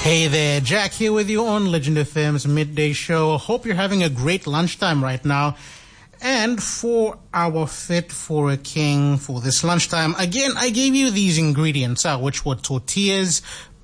Hey there, Jack here with you on Legend FM's Midday Show. Hope you're having a great lunchtime right now. And for our Fit for a King for this lunchtime, again, I gave you these ingredients, which were tortillas,